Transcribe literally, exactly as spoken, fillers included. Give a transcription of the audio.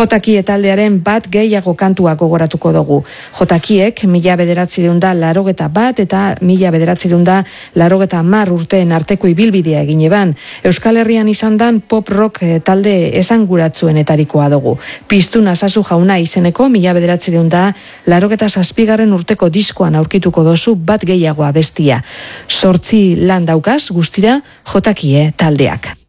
Jotakie taldearen bat gehiago kantua gogoratuko dugu. Jotakiek mila bederatziehun da larogeta bat eta mila bederatziehun da larogeta hamar urteen arteko ibilbidea egin eban. Euskal Herrian izan dan pop rock talde esanguratsuenetarikoa dugu. Piztuna Zazu Jauna izeneko mila bederatziehun da larogeta zazpigarren urteko diskoan aurkituko dozu bat gehiagoa bestia. Zortzi lan daukaz guztira Jotakie taldeak.